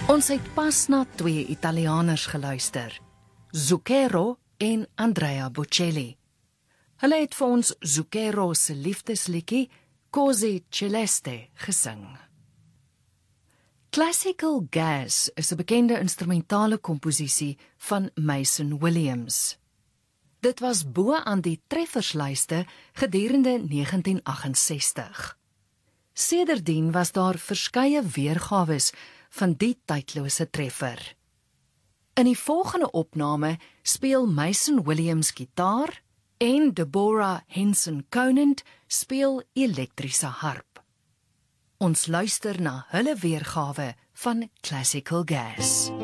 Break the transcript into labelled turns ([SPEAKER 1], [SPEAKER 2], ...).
[SPEAKER 1] Ons het pas na 2 Italianers geluister, Zucchero en Andrea Bocelli. Hulle het vir ons Zucchero se liefdesliedjie Cose Celeste gesing. Classical Gas is 'n bekende instrumentale komposisie van Mason Williams. Dit was bo aan die trefferslyste gedurende 1968. Sedertdien was daar verskeie weergawes van die tydlose treffer. In die volgende opname speel Mason Williams gitaar en Deborah Henson Conant speel elektriese harp. Ons luister na hulle weergawe van Classical Gas.